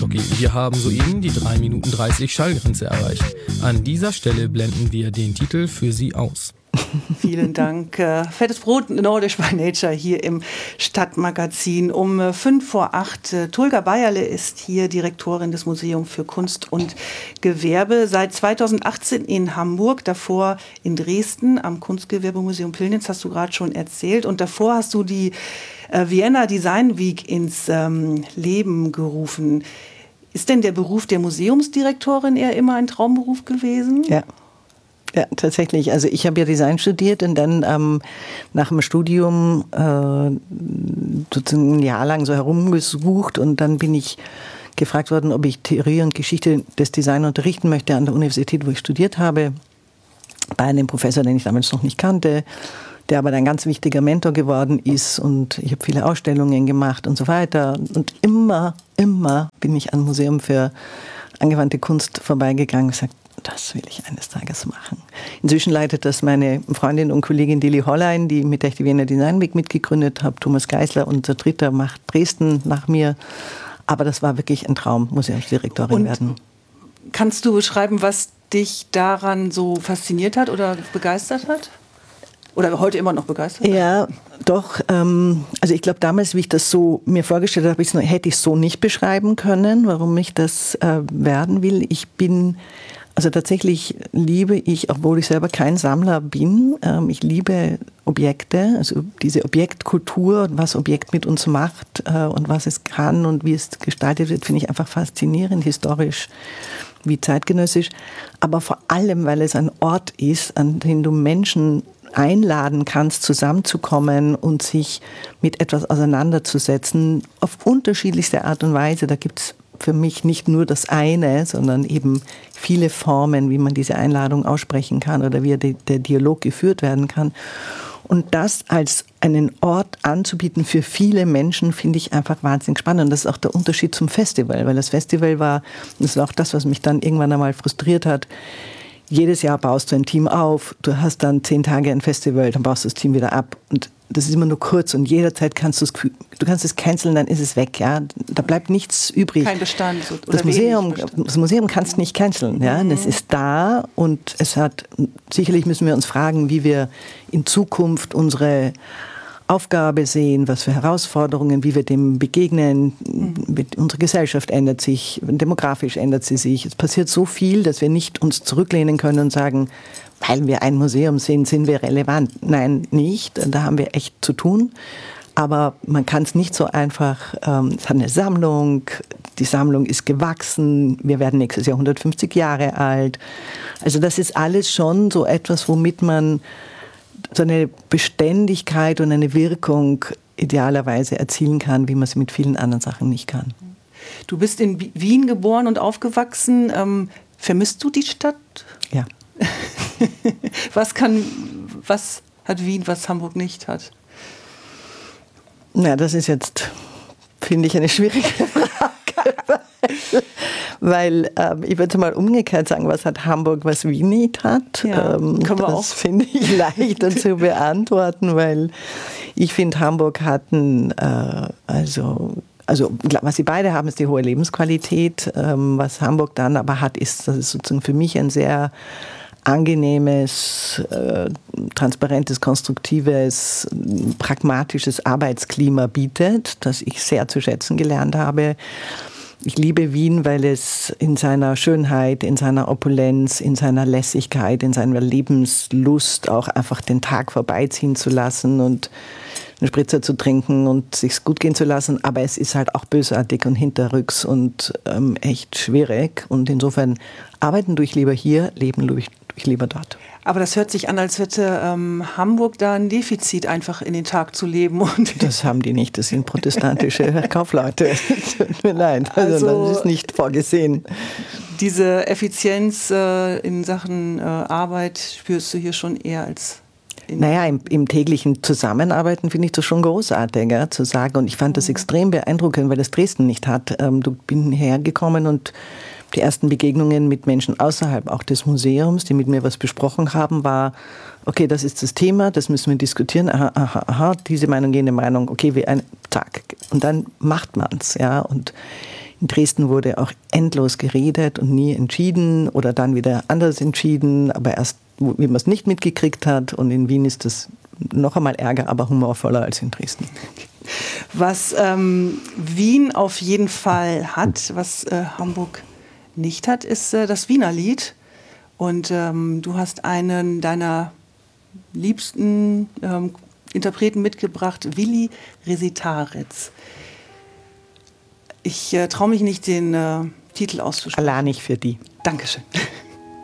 Okay, wir haben soeben die 3 Minuten 30 Schallgrenze erreicht. An dieser Stelle blenden wir den Titel für Sie aus. Vielen Dank. Fettes Brot, Nordisch by Nature hier im Stadtmagazin um 7:55. Tulga Bayerle ist hier Direktorin des Museums für Kunst und Gewerbe. Seit 2018 in Hamburg, davor in Dresden am Kunstgewerbemuseum Pillnitz, hast du gerade schon erzählt. Und davor hast du die Vienna Design Week ins Leben gerufen. Ist denn der Beruf der Museumsdirektorin eher immer ein Traumberuf gewesen? Ja, tatsächlich. Also ich habe ja Design studiert und dann nach dem Studium sozusagen ein Jahr lang so herumgesucht und dann bin ich gefragt worden, ob ich Theorie und Geschichte des Design unterrichten möchte an der Universität, wo ich studiert habe, bei einem Professor, den ich damals noch nicht kannte, der aber ein ganz wichtiger Mentor geworden ist und ich habe viele Ausstellungen gemacht und so weiter und immer bin ich am Museum für angewandte Kunst vorbeigegangen und gesagt, das will ich eines Tages machen. Inzwischen leitet das meine Freundin und Kollegin Dili Hollein, mit der ich die Wiener Design Week mitgegründet habe. Thomas Geisler, unser Dritter, macht Dresden nach mir. Aber das war wirklich ein Traum, Museumsdirektorin werden. Kannst du beschreiben, was dich daran so fasziniert hat oder begeistert hat? Oder heute immer noch begeistert? Ja, doch. Also ich glaube, damals, wie ich das so mir vorgestellt habe, hätte ich es so nicht beschreiben können, warum ich das werden will. Also tatsächlich liebe ich, obwohl ich selber kein Sammler bin, ich liebe Objekte, also diese Objektkultur, was Objekt mit uns macht und was es kann und wie es gestaltet wird, finde ich einfach faszinierend, historisch wie zeitgenössisch. Aber vor allem, weil es ein Ort ist, an dem du Menschen einladen kannst, zusammenzukommen und sich mit etwas auseinanderzusetzen, auf unterschiedlichste Art und Weise. Da gibt es für mich nicht nur das eine, sondern eben viele Formen, wie man diese Einladung aussprechen kann oder wie der Dialog geführt werden kann. Und das als einen Ort anzubieten für viele Menschen, finde ich einfach wahnsinnig spannend. Und das ist auch der Unterschied zum Festival, weil das Festival das war auch das, was mich dann irgendwann einmal frustriert hat. Jedes Jahr baust du ein Team auf, du hast dann 10 Tage ein Festival, dann baust du das Team wieder ab. Und das ist immer nur kurz und jederzeit kannst du es canceln, dann ist es weg. Ja? Da bleibt nichts übrig. Kein Bestand. Oder das Museum kannst du nicht canceln. Ja? Das ist da und sicherlich müssen wir uns fragen, wie wir in Zukunft unsere Aufgabe sehen, was für Herausforderungen, wie wir dem begegnen. Unsere Gesellschaft ändert sich, demografisch ändert sie sich. Es passiert so viel, dass wir nicht uns zurücklehnen können und sagen, weil wir ein Museum sind wir relevant. Nein, nicht. Da haben wir echt zu tun. Aber man kann es nicht so einfach, es hat eine Sammlung, die Sammlung ist gewachsen, wir werden nächstes Jahr 150 Jahre alt. Also das ist alles schon so etwas, womit man so eine Beständigkeit und eine Wirkung idealerweise erzielen kann, wie man es mit vielen anderen Sachen nicht kann. Du bist in Wien geboren und aufgewachsen. Vermisst du die Stadt? Ja. Was hat Wien, was Hamburg nicht hat? Na, das ist jetzt, finde ich, eine schwierige Frage. Weil ich würde mal umgekehrt sagen, was hat Hamburg, was Wien nicht hat? Ja, das finde ich leichter zu beantworten, weil ich finde, Hamburg hatten, also was sie beide haben, ist die hohe Lebensqualität. Was Hamburg dann aber hat, das ist sozusagen für mich ein sehr angenehmes, transparentes, konstruktives, pragmatisches Arbeitsklima bietet, das ich sehr zu schätzen gelernt habe. Ich liebe Wien, weil es in seiner Schönheit, in seiner Opulenz, in seiner Lässigkeit, in seiner Lebenslust auch einfach den Tag vorbeiziehen zu lassen und einen Spritzer zu trinken und sich's gut gehen zu lassen. Aber es ist halt auch bösartig und hinterrücks und echt schwierig. Und insofern arbeiten tue ich lieber hier, leben tue ich lieber dort. Aber das hört sich an, als hätte Hamburg da ein Defizit, einfach in den Tag zu leben. Und das haben die nicht, das sind protestantische Kaufleute. Tut mir leid, also das ist nicht vorgesehen. Diese Effizienz in Sachen Arbeit spürst du hier schon eher als... Naja, im täglichen Zusammenarbeiten finde ich das schon großartig, ja, zu sagen. Und ich fand das extrem beeindruckend, weil das Dresden nicht hat. Du bin hergekommen und die ersten Begegnungen mit Menschen außerhalb auch des Museums, die mit mir was besprochen haben, war, okay, das ist das Thema, das müssen wir diskutieren, aha, diese Meinung, jene Meinung, okay, zack. Und dann macht man's, ja. Und In Dresden wurde auch endlos geredet und nie entschieden oder dann wieder anders entschieden, aber erst, wie man es nicht mitgekriegt hat. Und in Wien ist das noch einmal ärger, aber humorvoller als in Dresden. Was Wien auf jeden Fall hat, was Hamburg nicht hat, ist das Wiener Lied. Und du hast einen deiner liebsten Interpreten mitgebracht, Willi Resitaritz. Ich traue mich nicht, den Titel auszusprechen. Allah nicht für die. Dankeschön.